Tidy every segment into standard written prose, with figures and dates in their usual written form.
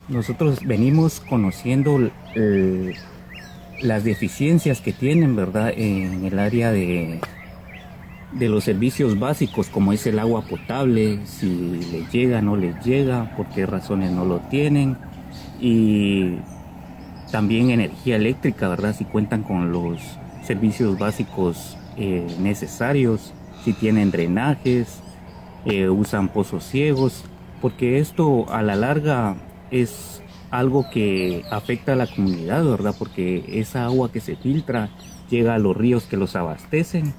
nosotros venimos conociendo las deficiencias que tienen, ¿verdad?, en el área de los servicios básicos, como es el agua potable, si les llega, no les llega, por qué razones no lo tienen, y también energía eléctrica, ¿verdad?, si cuentan con los servicios básicos necesarios, si tienen drenajes, usan pozos ciegos, porque esto a la larga es algo que afecta a la comunidad, ¿verdad?, porque esa agua que se filtra llega a los ríos que los abastecen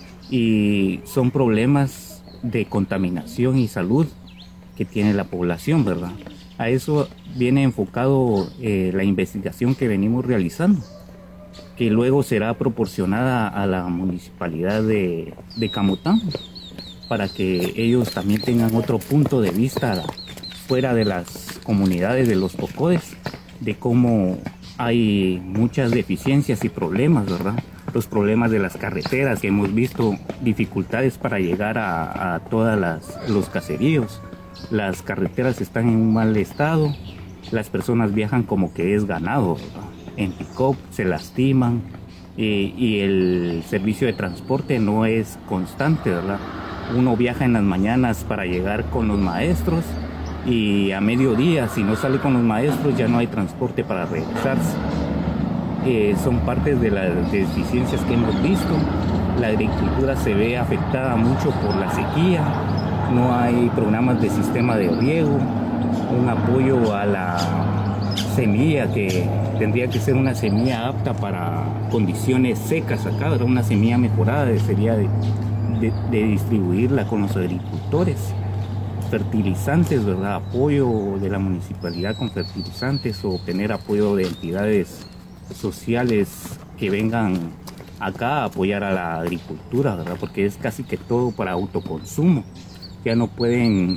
y son problemas de contaminación y salud que tiene la población, ¿verdad? A eso viene enfocado la investigación que venimos realizando, que luego será proporcionada a la municipalidad de Camotán, para que ellos también tengan otro punto de vista fuera de las comunidades de los Tocodes, de cómo hay muchas deficiencias y problemas, ¿verdad? Los problemas de las carreteras, que hemos visto dificultades para llegar a todos los caseríos. Las carreteras están en un mal estado, las personas viajan como que es ganado, ¿verdad? En pick-up se lastiman y el servicio de transporte no es constante, ¿verdad? Uno viaja en las mañanas para llegar con los maestros y a mediodía, si no sale con los maestros, ya no hay transporte para regresarse. Son partes de las deficiencias que hemos visto. La agricultura se ve afectada mucho por la sequía, no hay programas de sistema de riego, un apoyo a la semilla que tendría que ser una semilla apta para condiciones secas acá, ¿verdad? Una semilla mejorada sería de distribuirla con los agricultores. Fertilizantes, ¿verdad? Apoyo de la municipalidad con fertilizantes, o obtener apoyo de entidades sociales que vengan acá a apoyar a la agricultura, ¿verdad? Porque es casi que todo para autoconsumo. Ya no pueden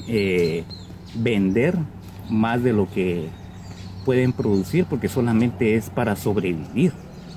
vender más de lo que pueden producir, porque solamente es para sobrevivir.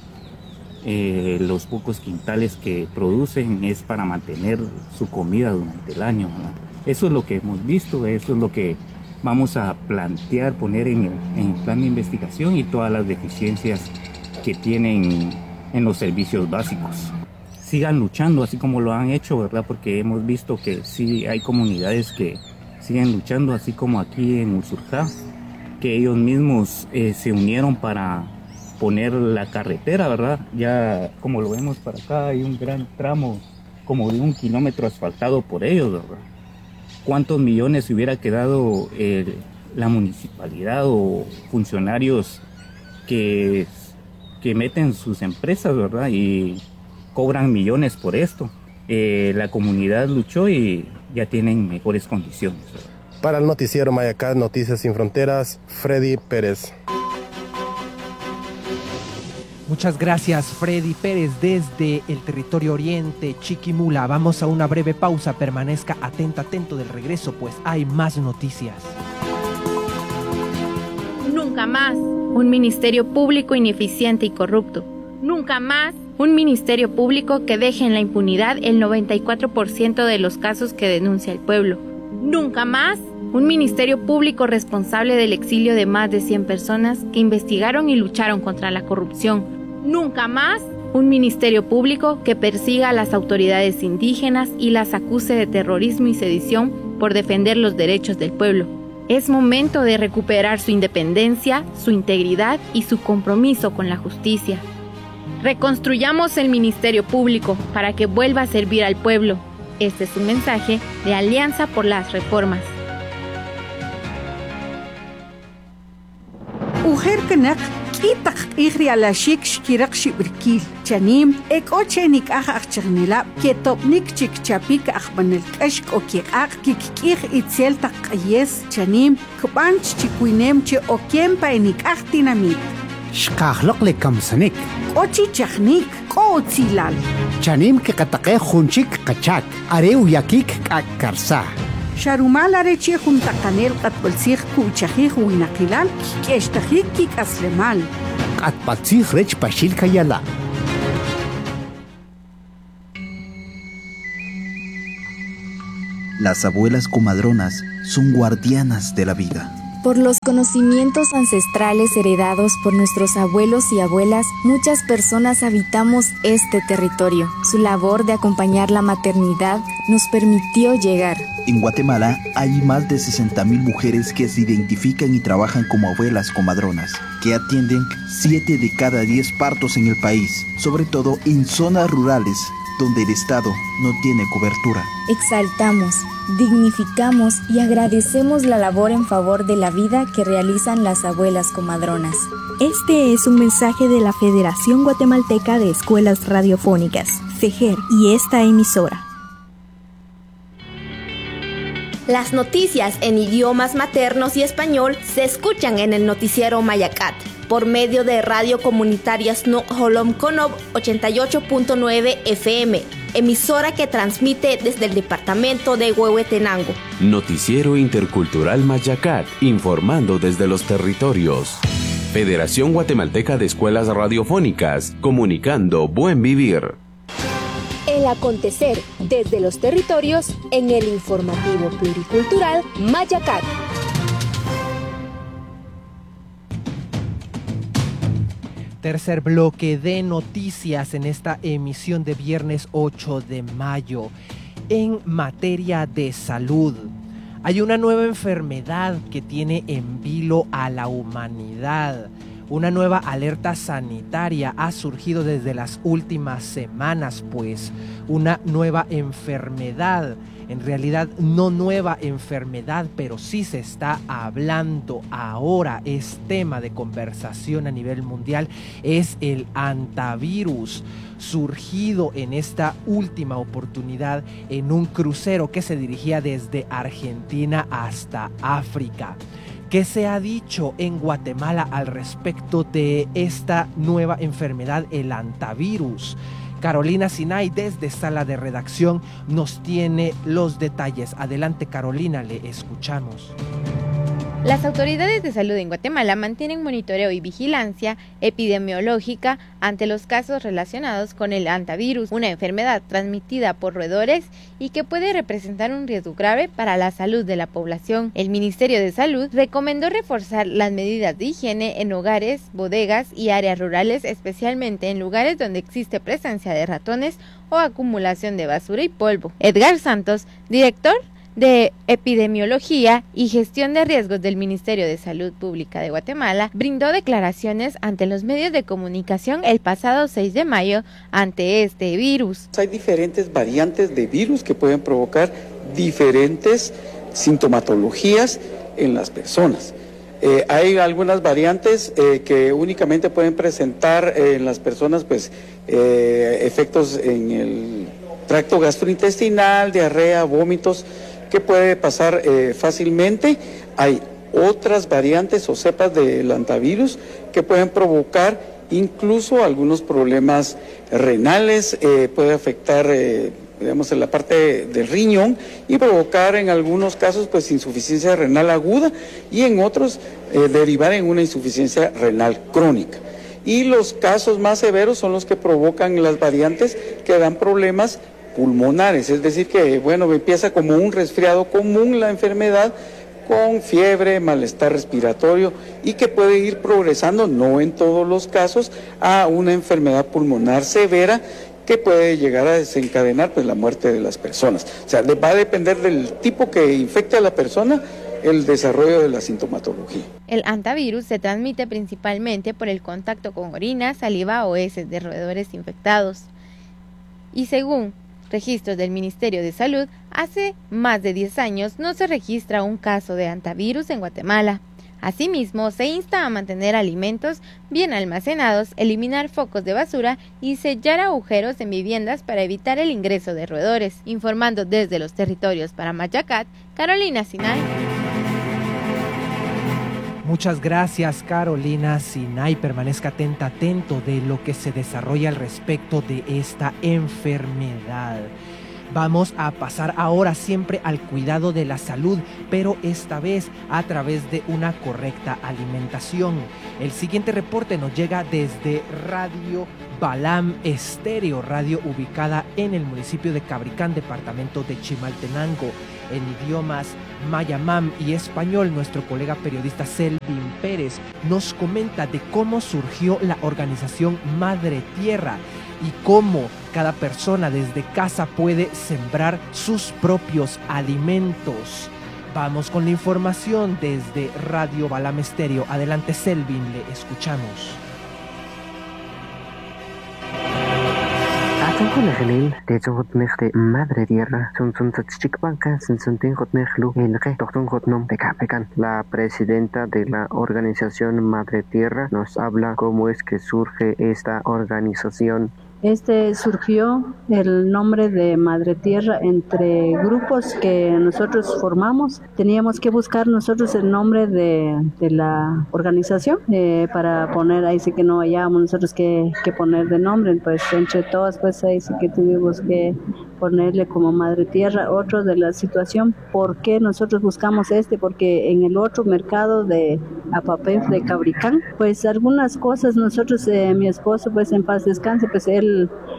Los pocos quintales que producen es para mantener su comida durante el año, ¿verdad? Eso es lo que hemos visto, eso es lo que vamos a plantear, poner en el plan de investigación, y todas las deficiencias que tienen en los servicios básicos. Sigan luchando así como lo han hecho, ¿verdad? Porque hemos visto que sí hay comunidades que siguen luchando, así como aquí en Usurjá, que ellos mismos se unieron para poner la carretera, ¿verdad? Ya como lo vemos para acá, hay un gran tramo como de 1 kilómetro asfaltado por ellos, ¿verdad? ¿Cuántos millones se hubiera quedado la municipalidad o funcionarios que meten sus empresas, ¿verdad? Y cobran millones por esto? La comunidad luchó y ya tienen mejores condiciones, ¿verdad? Para el noticiero Mayacás, Noticias Sin Fronteras, Freddy Pérez. Muchas gracias, Freddy Pérez, desde el territorio oriente, Chiquimula. Vamos a una breve pausa, permanezca atento del regreso, pues hay más noticias. Nunca más un ministerio público ineficiente y corrupto. Nunca más un ministerio público que deje en la impunidad el 94% de los casos que denuncia el pueblo. Nunca más un ministerio público responsable del exilio de más de 100 personas que investigaron y lucharon contra la corrupción. Nunca más un ministerio público que persiga a las autoridades indígenas y las acuse de terrorismo y sedición por defender los derechos del pueblo. Es momento de recuperar su independencia, su integridad y su compromiso con la justicia. Reconstruyamos el ministerio público para que vuelva a servir al pueblo. Este es un mensaje de Alianza por las Reformas. Itak ikhrialashik shkirak shibrkil chanim ek ochenik achachnila ketopnik chikchapik akhbanel kashk okiak kikikh itzel taqyes chanim kbanch chikuinem che okempa enik achtinamit shqakhloq le kamsanik ochi chachnik qotzilal chanim ke qataqe khunchik qachak areu yakik karsa Sharumal arechi junta canel katbolsig kuchajij winaqilal keshtajik kikaslemal atpatzig rech pashil kayala. Las abuelas comadronas son guardianas de la vida. Por los conocimientos ancestrales heredados por nuestros abuelos y abuelas, muchas personas habitamos este territorio. Su labor de acompañar la maternidad nos permitió llegar. En Guatemala hay más de 60,000 mujeres que se identifican y trabajan como abuelas comadronas, que atienden 7 de cada 10 partos en el país, sobre todo en zonas rurales, donde el Estado no tiene cobertura. Exaltamos, dignificamos y agradecemos la labor en favor de la vida que realizan las abuelas comadronas. Este es un mensaje de la Federación Guatemalteca de Escuelas Radiofónicas, FEGER, y esta emisora. Las noticias en idiomas maternos y español se escuchan en el noticiero Mayacat, por medio de Radio Comunitaria Snook Holom Konob 88.9 FM, emisora que transmite desde el departamento de Huehuetenango. Noticiero Intercultural Mayacat, informando desde los territorios. Federación Guatemalteca de Escuelas Radiofónicas, comunicando buen vivir. El acontecer desde los territorios en el informativo pluricultural Mayacat. Tercer bloque de noticias en esta emisión de viernes 8 de mayo. En materia de salud, hay una nueva enfermedad que tiene en vilo a la humanidad. Una nueva alerta sanitaria ha surgido desde las últimas semanas, pues una nueva enfermedad, en realidad no nueva enfermedad, pero sí se está hablando ahora, es tema de conversación a nivel mundial, es el hantavirus, surgido en esta última oportunidad en un crucero que se dirigía desde Argentina hasta África. ¿Qué se ha dicho en Guatemala al respecto de esta nueva enfermedad, el hantavirus? Carolina Sinay, desde Sala de Redacción, nos tiene los detalles. Adelante, Carolina, le escuchamos. Las autoridades de salud en Guatemala mantienen monitoreo y vigilancia epidemiológica ante los casos relacionados con el hantavirus, una enfermedad transmitida por roedores y que puede representar un riesgo grave para la salud de la población. El Ministerio de Salud recomendó reforzar las medidas de higiene en hogares, bodegas y áreas rurales, especialmente en lugares donde existe presencia de ratones o acumulación de basura y polvo. Edgar Santos, director de Epidemiología y Gestión de Riesgos del Ministerio de Salud Pública de Guatemala, brindó declaraciones ante los medios de comunicación el pasado 6 de mayo ante este virus. Hay diferentes variantes de virus que pueden provocar diferentes sintomatologías en las personas. Hay algunas variantes que únicamente pueden presentar en las personas efectos en el tracto gastrointestinal, diarrea, vómitos, que puede pasar fácilmente. Hay otras variantes o cepas del hantavirus que pueden provocar incluso algunos problemas renales, puede afectar digamos en la parte del riñón y provocar en algunos casos insuficiencia renal aguda y en otros derivar en una insuficiencia renal crónica. Y los casos más severos son los que provocan las variantes que dan problemas pulmonares, es decir que empieza como un resfriado común la enfermedad con fiebre, malestar respiratorio y que puede ir progresando, no en todos los casos, a una enfermedad pulmonar severa que puede llegar a desencadenar la muerte de las personas. O sea, va a depender del tipo que infecte a la persona el desarrollo de la sintomatología. El hantavirus se transmite principalmente por el contacto con orina, saliva o heces de roedores infectados. Y según registros del Ministerio de Salud, hace más de 10 años no se registra un caso de hantavirus en Guatemala. Asimismo, se insta a mantener alimentos bien almacenados, eliminar focos de basura y sellar agujeros en viviendas para evitar el ingreso de roedores. Informando desde los territorios para Mayacat, Carolina Sinay. Muchas gracias, Carolina Sinay. Permanezca atento de lo que se desarrolla al respecto de esta enfermedad. Vamos a pasar ahora siempre al cuidado de la salud, pero esta vez a través de una correcta alimentación. El siguiente reporte nos llega desde Radio Balam Estéreo, radio ubicada en el municipio de Cabricán, departamento de Chimaltenango. En idiomas mayamam y español, nuestro colega periodista Selvin Pérez nos comenta de cómo surgió la organización Madre Tierra y cómo cada persona desde casa puede sembrar sus propios alimentos. Vamos con la información desde Radio Balam Estéreo. Adelante, Selvin, le escuchamos. de Madre Tierra, la presidenta de la organización Madre Tierra nos habla cómo es que surge esta organización. Surgió el nombre de Madre Tierra entre grupos que nosotros formamos. Teníamos que buscar nosotros el nombre de la organización para poner, ahí sí que no hallábamos nosotros que poner de nombre, pues entre todos pues ahí sí que tuvimos que ponerle como Madre Tierra. Otro de la situación, ¿por qué nosotros buscamos porque en el otro mercado de Apapef de Cabricán, pues algunas cosas nosotros, mi esposo pues en paz descanse, pues él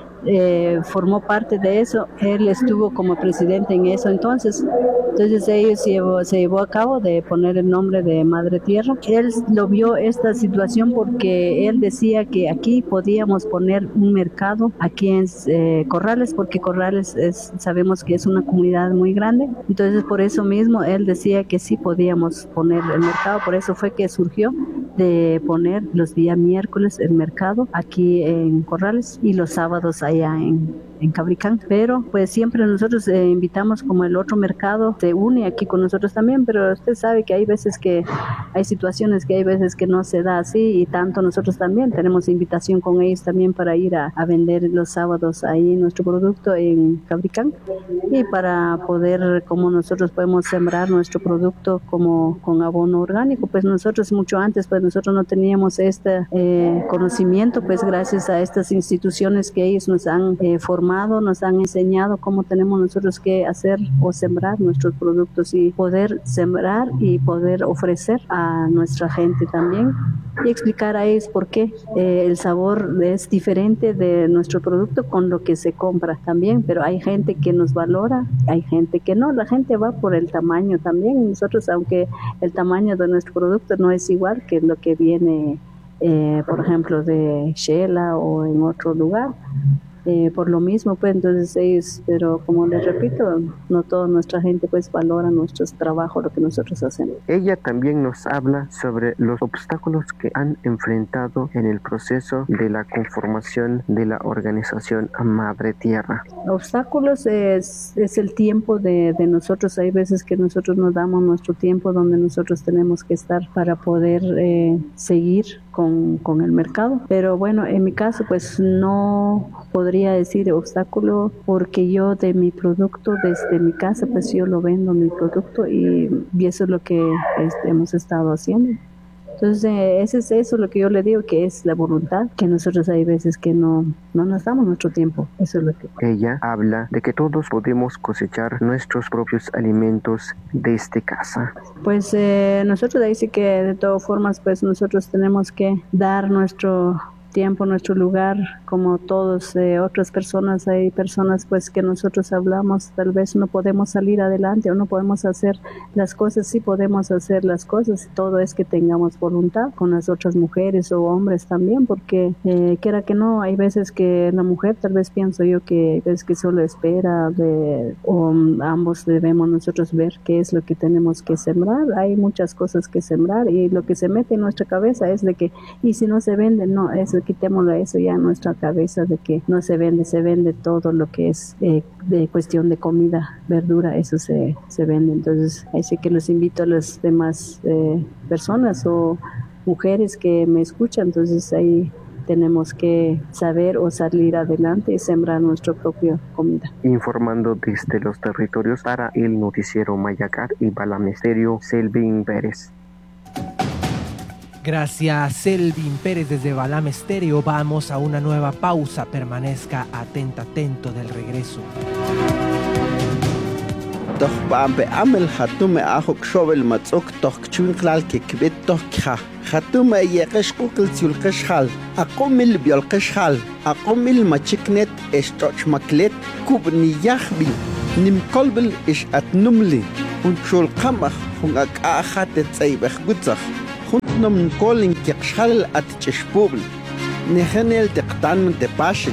formó parte de eso, él estuvo como presidente en eso, entonces ellos se llevó a cabo de poner el nombre de Madre Tierra. Él lo vio esta situación porque él decía que aquí podíamos poner un mercado aquí en Corrales, porque Corrales sabemos que es una comunidad muy grande, entonces por eso mismo él decía que sí podíamos poner el mercado, por eso fue que surgió de poner los días miércoles el mercado aquí en Corrales y los sábados allá en Cabricán, pero pues siempre nosotros invitamos como el otro mercado se une aquí con nosotros también, pero usted sabe que hay veces que hay situaciones que hay veces que no se da así y tanto nosotros también tenemos invitación con ellos también para ir a vender los sábados ahí nuestro producto en Cabricán y para poder como nosotros podemos sembrar nuestro producto como con abono orgánico, pues nosotros mucho antes pues nosotros no teníamos este conocimiento, pues gracias a estas instituciones que ellos nos han formado, nos han enseñado cómo tenemos nosotros que hacer o sembrar nuestros productos y poder sembrar y poder ofrecer a nuestra gente también y explicar a ellos por qué el sabor es diferente de nuestro producto con lo que se compra también, pero hay gente que nos valora, hay gente que no, la gente va por el tamaño también, nosotros aunque el tamaño de nuestro producto no es igual que lo que viene por ejemplo de Shela o en otro lugar, por lo mismo pues entonces ellos, pero como les repito, no toda nuestra gente pues valora nuestro trabajo, lo que nosotros hacemos. Ella también nos habla sobre los obstáculos que han enfrentado en el proceso de la conformación de la organización Madre Tierra. Obstáculos es el tiempo de nosotros, hay veces que nosotros nos damos nuestro tiempo donde nosotros tenemos que estar para poder seguir con el mercado, pero bueno, en mi caso pues no podría decir obstáculo porque yo de mi producto desde mi casa pues yo lo vendo mi producto y eso es lo que hemos estado haciendo. Entonces eso es lo que yo le digo, que es la voluntad, que nosotros hay veces que no nos damos nuestro tiempo, eso es lo que... Ella habla de que todos podemos cosechar nuestros propios alimentos desde casa. Pues nosotros ahí sí que de todas formas pues nosotros tenemos que dar nuestro tiempo, nuestro lugar, como todos otras personas, hay personas pues que nosotros hablamos, tal vez no podemos salir adelante o no podemos hacer las cosas, sí podemos hacer las cosas, todo es que tengamos voluntad con las otras mujeres o hombres también, porque quiera que no, hay veces que la mujer, tal vez pienso yo que hay veces que solo espera o ambos debemos nosotros ver qué es lo que tenemos que sembrar, hay muchas cosas que sembrar y lo que se mete en nuestra cabeza es de que, y si no se vende, no, eso quitémoslo eso ya en nuestra cabeza de que no se vende todo lo que es de cuestión de comida, verdura, eso se vende. Entonces, así que los invito a las demás personas o mujeres que me escuchan, entonces ahí tenemos que saber o salir adelante y sembrar nuestra propia comida. Informando desde los territorios para el noticiero Mayacat y Balam Estéreo, Selvin Pérez. Gracias, Selvin Pérez desde Balam Estéreo. Vamos a una nueva pausa. Permanezca atento del regreso. toh bambe amel hatume ahok shovel matzok toh chunklal ke kbet toh kha hatume yeqesh kukl sulqesh hal aqomil biolqesh hal aqomil machiknet estoch maklet kubni yahbil nim kolbel ish atnumli und shul qamah hung ak ahatet tsaybekh gutzakh huntnom kolin kekshal at cheshpubl nehenel teqtan te pashil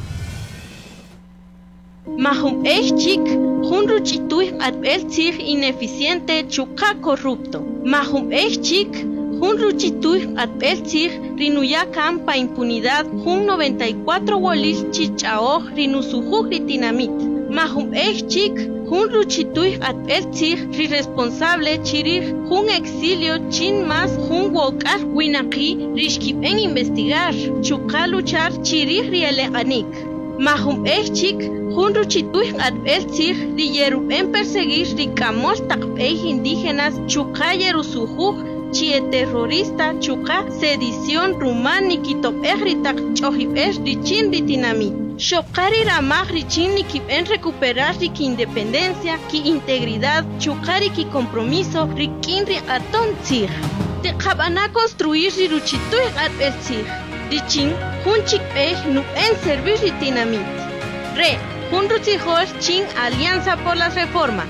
Mahum chik, hunru chituih atbel tzig ineficiente chuka corrupto. Mahum chik, hunru chituih atbel tzig rinuya campa impunidad hun 94 wolis chichaoj rinusujuj ritinamit. Mahum chik, hunru chituih atbel tzig riresponsable chirij hun exilio chin mas hun wokar winaki rishkipen investigar chuka luchar chirij rieleganik. Mahum chik, Hunru chituih atbel tzig di yeruben perseguir ricamol takpej indígenas chuka yerusujuj chie terrorista chuka sedición rumani kitopej ritak chojipesh richin ritinamit. Shokari ramaj richin nikipen recuperar riki independencia, ki integridad, chukari ki compromiso, rikin ri aton tzig. Te kabana construir riruchituih atbel tzig. Richin hunchik pej nupen servir ritinamit. Re Hunrutzijos Chin Alianza por las Reformas.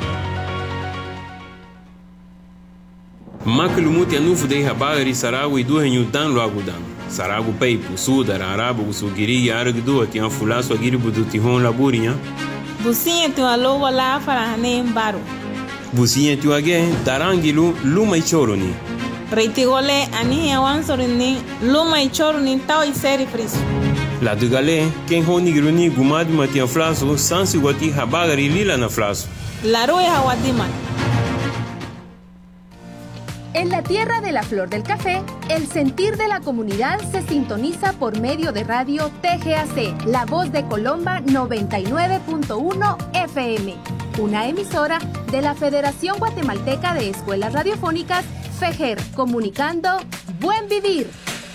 Maklumuti anufu de habari Saragu iduhe nyudan lo agudan. Saragu peipu sudar arabu usugiri yargdu atian fulaso agiri budutihon laburinya. Businha tu alo wala farahane mbaru. Businha tu age tarangilu luma ichoroni. Reitigole ani yawan sorini luma ichoroni tao iseri friso. La dugale, ken honi gruni gumadi matia flaso, sansi wati habagari lila na flaso. La roya wadiman. En la tierra de la flor del café, el sentir de la comunidad se sintoniza por medio de radio TGAC, La Voz de Colomba 99.1 FM, una emisora de la Federación Guatemalteca de Escuelas Radiofónicas, FEGER, comunicando Buen Vivir.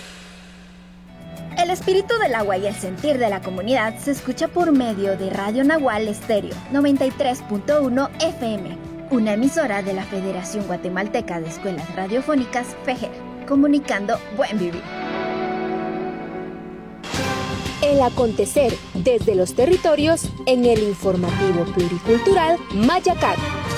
El espíritu del agua y el sentir de la comunidad se escucha por medio de Radio Nahual Estéreo 93.1 FM, una emisora de la Federación Guatemalteca de Escuelas Radiofónicas FEGER, comunicando Buen Vivir. El acontecer desde los territorios en el informativo pluricultural Mayacat.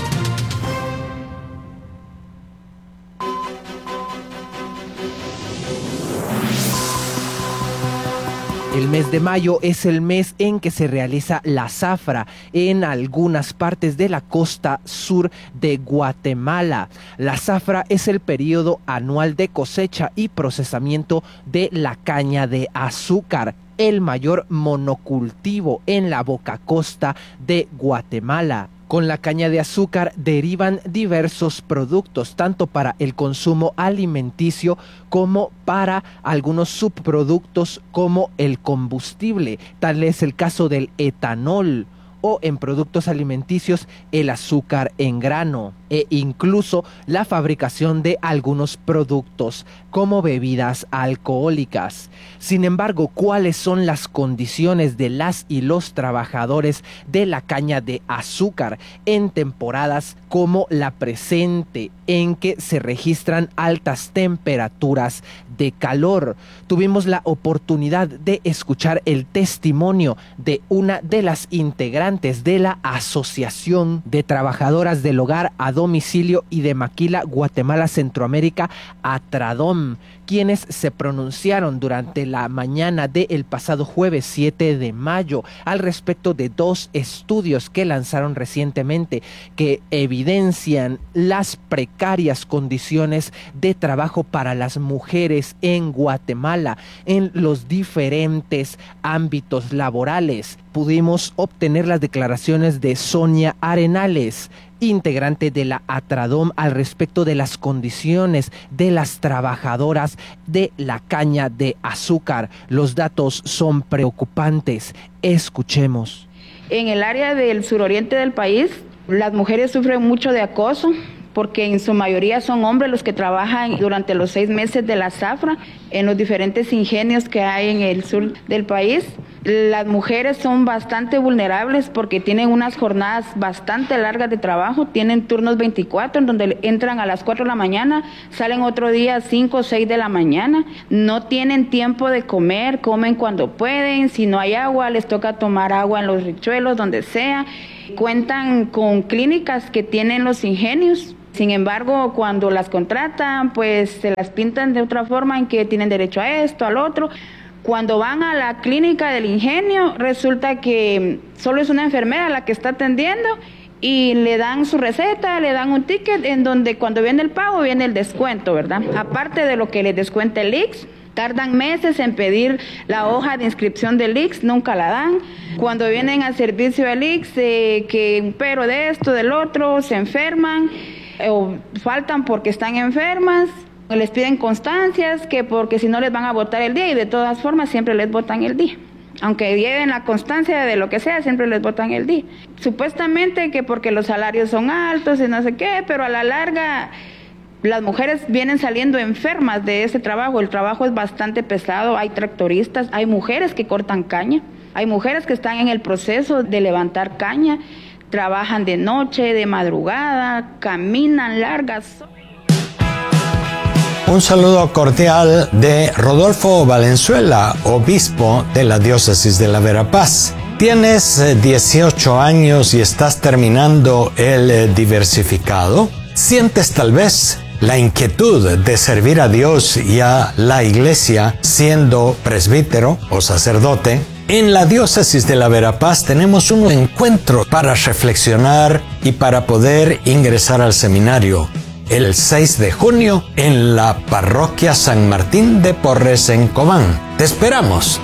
El mes de mayo es el mes en que se realiza la zafra en algunas partes de la costa sur de Guatemala. La zafra es el periodo anual de cosecha y procesamiento de la caña de azúcar, el mayor monocultivo en la boca costa de Guatemala. Con la caña de azúcar derivan diversos productos, tanto para el consumo alimenticio como para algunos subproductos como el combustible. Tal es el caso del etanol o en productos alimenticios el azúcar en grano e incluso la fabricación de algunos productos como bebidas alcohólicas. Sin embargo, ¿cuáles son las condiciones de las y los trabajadores de la caña de azúcar en temporadas como la presente, en que se registran altas temperaturas de calor? Tuvimos la oportunidad de escuchar el testimonio de una de las integrantes de la Asociación de Trabajadoras del Hogar a Domicilio y de Maquila, Guatemala, Centroamérica, ATRADOM, quienes se pronunciaron durante la mañana del pasado jueves 7 de mayo al respecto de dos estudios que lanzaron recientemente que evidencian las precarias condiciones de trabajo para las mujeres en Guatemala en los diferentes ámbitos laborales. Pudimos obtener las declaraciones de Sonia Arenales, integrante de la ATRADOM, al respecto de las condiciones de las trabajadoras de la caña de azúcar. Los datos son preocupantes. Escuchemos. En el área del suroriente del país, las mujeres sufren mucho de acoso porque en su mayoría son hombres los que trabajan durante los 6 meses de la zafra en los diferentes ingenios que hay en el sur del país. Las mujeres son bastante vulnerables porque tienen unas jornadas bastante largas de trabajo, tienen turnos 24 en donde entran a las 4 de la mañana, salen otro día a 5 o 6 de la mañana, no tienen tiempo de comer, comen cuando pueden, si no hay agua les toca tomar agua en los richuelos, donde sea. Cuentan con clínicas que tienen los ingenios. Sin embargo, cuando las contratan, pues se las pintan de otra forma en que tienen derecho a esto, al otro. Cuando van a la clínica del ingenio, resulta que solo es una enfermera la que está atendiendo y le dan su receta, le dan un ticket en donde cuando viene el pago viene el descuento, ¿verdad? Aparte de lo que les descuenta el IX, tardan meses en pedir la hoja de inscripción del IX, nunca la dan. Cuando vienen al servicio del IX, que pero de esto, del otro, se enferman o faltan porque están enfermas. Les piden constancias, que porque si no les van a votar el día, y de todas formas siempre les votan el día. Aunque lleven la constancia de lo que sea, siempre les votan el día. Supuestamente que porque los salarios son altos y no sé qué, pero a la larga las mujeres vienen saliendo enfermas de ese trabajo. El trabajo es bastante pesado, hay tractoristas, hay mujeres que cortan caña, hay mujeres que están en el proceso de levantar caña, trabajan de noche, de madrugada, caminan largas. Un saludo cordial de Rodolfo Valenzuela, obispo de la diócesis de la Verapaz. Tienes 18 años y estás terminando el diversificado. ¿Sientes tal vez la inquietud de servir a Dios y a la iglesia siendo presbítero o sacerdote? En la diócesis de la Verapaz tenemos un encuentro para reflexionar y para poder ingresar al seminario. El 6 de junio en la parroquia San Martín de Porres en Cobán. ¡Te esperamos!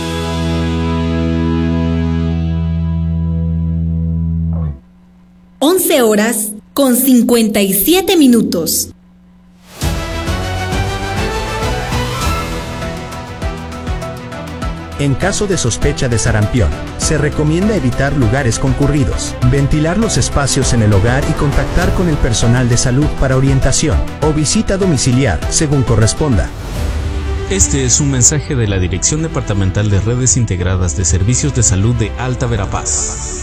(11:57). En caso de sospecha de sarampión, se recomienda evitar lugares concurridos, ventilar los espacios en el hogar y contactar con el personal de salud para orientación o visita domiciliar, según corresponda. Este es un mensaje de la Dirección Departamental de Redes Integradas de Servicios de Salud de Alta Verapaz.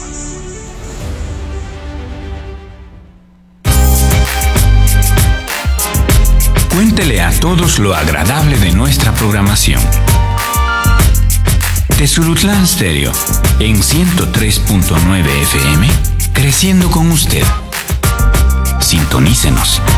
Cuéntele a todos lo agradable de nuestra programación. Tezulutlán Stereo, en 103.9 FM, creciendo con usted. Sintonícenos.